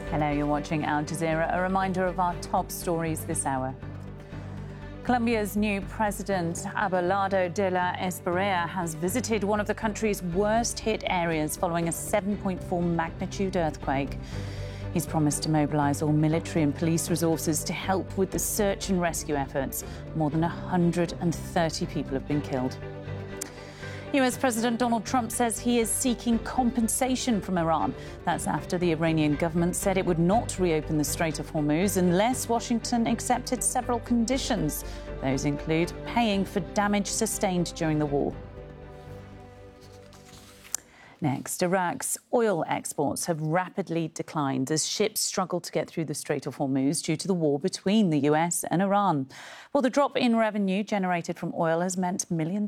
Hello, you're watching Al Jazeera. A reminder of our top stories this hour. Colombia's new president, Abelardo de la Espriella, has visited one of the country's worst-hit areas following a 7.4 magnitude earthquake. He's promised to mobilise all military and police resources to help with the search and rescue efforts. More than 130 people have been killed. US President Donald Trump says he is seeking compensation from Iran. That's after the Iranian government said it would not reopen the Strait of Hormuz unless Washington accepted several conditions. Those include paying for damage sustained during the war. Next, Iraq's oil exports have rapidly declined as ships struggle to get through the Strait of Hormuz due to the war between the US and Iran. Well, the drop in revenue generated from oil has meant millions